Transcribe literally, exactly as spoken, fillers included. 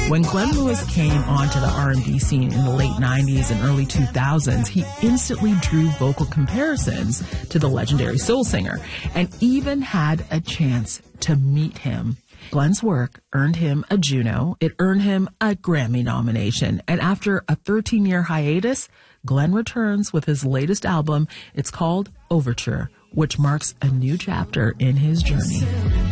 When Glenn Lewis came onto the R and B scene in the late nineties and early two thousands, he instantly drew vocal comparisons to the legendary soul singer and even had a chance to meet him. Glenn's work earned him a Juno. It earned him a Grammy nomination. And after a thirteen-year hiatus, Glenn returns with his latest album. It's called Overture, which marks a new chapter in his journey.